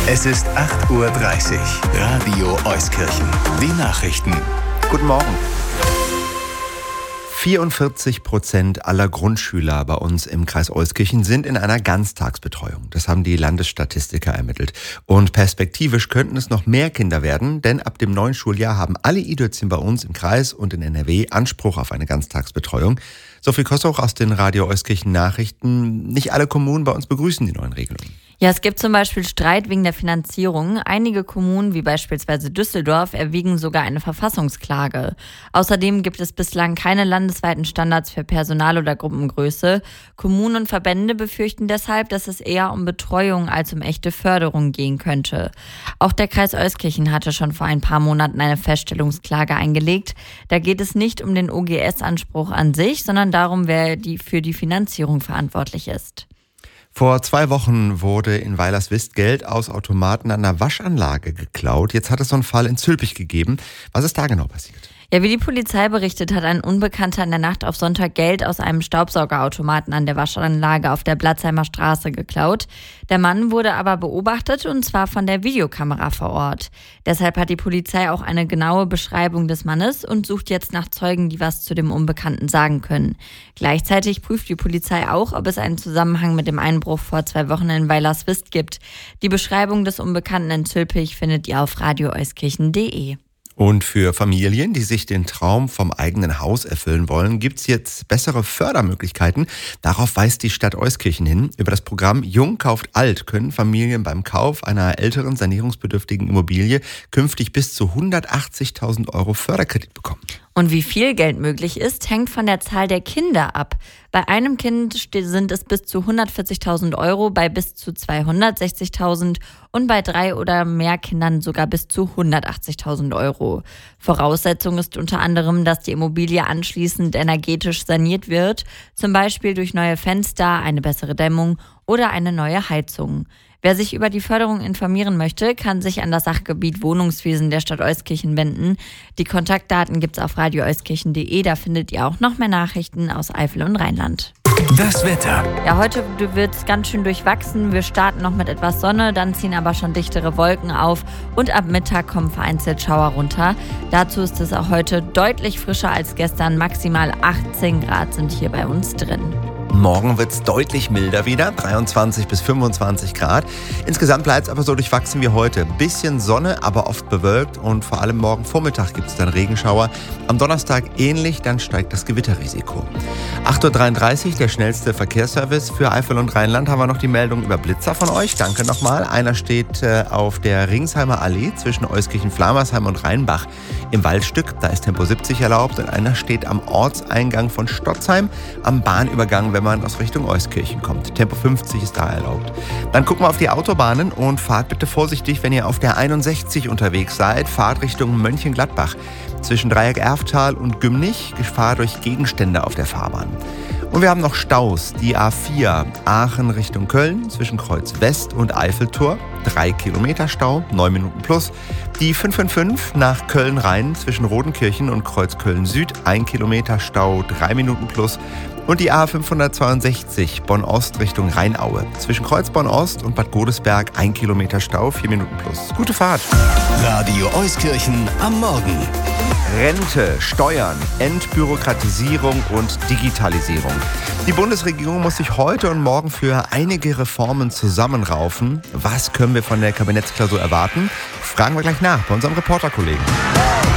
Es ist 8:30 Uhr. Radio Euskirchen. Die Nachrichten. Guten Morgen. 44% aller Grundschüler bei uns im Kreis Euskirchen sind in einer Ganztagsbetreuung. Das haben die Landesstatistiker ermittelt. Und perspektivisch könnten es noch mehr Kinder werden, denn ab dem neuen Schuljahr haben alle Idötzchen bei uns im Kreis und in NRW Anspruch auf eine Ganztagsbetreuung. Sophie Kossoch aus den Radio Euskirchen Nachrichten. Nicht alle Kommunen bei uns begrüßen die neuen Regelungen. Ja, es gibt zum Beispiel Streit wegen der Finanzierung. Einige Kommunen, wie beispielsweise Düsseldorf, erwägen sogar eine Verfassungsklage. Außerdem gibt es bislang keine landesweiten Standards für Personal- oder Gruppengröße. Kommunen und Verbände befürchten deshalb, dass es eher um Betreuung als um echte Förderung gehen könnte. Auch der Kreis Euskirchen hatte schon vor ein paar Monaten eine Feststellungsklage eingelegt. Da geht es nicht um den OGS-Anspruch an sich, sondern darum, wer für die Finanzierung verantwortlich ist. Vor 2 Wochen wurde in Weilerswist Geld aus Automaten an einer Waschanlage geklaut. Jetzt hat es so einen Fall in Zülpich gegeben. Was ist da genau passiert? Ja, wie die Polizei berichtet, hat ein Unbekannter in der Nacht auf Sonntag Geld aus einem Staubsaugerautomaten an der Waschanlage auf der Blatzheimer Straße geklaut. Der Mann wurde aber beobachtet, und zwar von der Videokamera vor Ort. Deshalb hat die Polizei auch eine genaue Beschreibung des Mannes und sucht jetzt nach Zeugen, die was zu dem Unbekannten sagen können. Gleichzeitig prüft die Polizei auch, ob es einen Zusammenhang mit dem Einbruch vor 2 Wochen in Weilerswist gibt. Die Beschreibung des Unbekannten in Zülpich findet ihr auf radioeuskirchen.de. Und für Familien, die sich den Traum vom eigenen Haus erfüllen wollen, gibt es jetzt bessere Fördermöglichkeiten. Darauf weist die Stadt Euskirchen hin. Über das Programm Jung kauft alt können Familien beim Kauf einer älteren, sanierungsbedürftigen Immobilie künftig bis zu 180.000 € Förderkredit bekommen. Und wie viel Geld möglich ist, hängt von der Zahl der Kinder ab. Bei einem Kind sind es bis zu 140.000 €, bei bis zu 260.000 und bei 3 oder mehr Kindern sogar bis zu 180.000 €. Voraussetzung ist unter anderem, dass die Immobilie anschließend energetisch saniert wird, zum Beispiel durch neue Fenster, eine bessere Dämmung oder eine neue Heizung. Wer sich über die Förderung informieren möchte, kann sich an das Sachgebiet Wohnungswesen der Stadt Euskirchen wenden. Die Kontaktdaten gibt's auf radioeuskirchen.de. Da findet ihr auch noch mehr Nachrichten aus Eifel und Rheinland. Das Wetter. Ja, heute wird's ganz schön durchwachsen. Wir starten noch mit etwas Sonne, dann ziehen aber schon dichtere Wolken auf und ab Mittag kommen vereinzelt Schauer runter. Dazu ist es auch heute deutlich frischer als gestern. Maximal 18 Grad sind hier bei uns drin. Morgen wird es deutlich milder wieder, 23 bis 25 Grad. Insgesamt bleibt es aber so durchwachsen wie heute. Bisschen Sonne, aber oft bewölkt, und vor allem morgen Vormittag gibt es dann Regenschauer. Am Donnerstag ähnlich, dann steigt das Gewitterrisiko. 8:33 Uhr, der schnellste Verkehrsservice für Eifel und Rheinland. Haben wir noch die Meldung über Blitzer von euch. Danke nochmal. Einer steht auf der Ringsheimer Allee zwischen Euskirchen, Flamersheim und Rheinbach im Waldstück. Da ist Tempo 70 erlaubt. Und einer steht am Ortseingang von Stotzheim am Bahnübergang, wenn man aus Richtung Euskirchen kommt. Tempo 50 ist da erlaubt. Dann gucken wir auf die Autobahnen und fahrt bitte vorsichtig, wenn ihr auf der 61 unterwegs seid. Fahrt Richtung Mönchengladbach. Zwischen Dreieck-Erftal und Gümnich Gefahr durch Gegenstände auf der Fahrbahn. Und wir haben noch Staus. Die A4 Aachen Richtung Köln zwischen Kreuz West und Eiffeltor. 3 Kilometer Stau, 9 Minuten plus. Die 555 nach Köln-Rhein zwischen Rodenkirchen und Kreuz Köln-Süd. 1 Kilometer Stau, 3 Minuten plus. Und die A562 Bonn-Ost Richtung Rheinaue. Zwischen Kreuz Bonn-Ost und Bad Godesberg 1 Kilometer Stau, 4 Minuten plus. Gute Fahrt. Radio Euskirchen am Morgen. Rente, Steuern, Entbürokratisierung und Digitalisierung. Die Bundesregierung muss sich heute und morgen für einige Reformen zusammenraufen. Was können wir von der Kabinettsklausur erwarten? Fragen wir gleich nach bei unserem Reporterkollegen.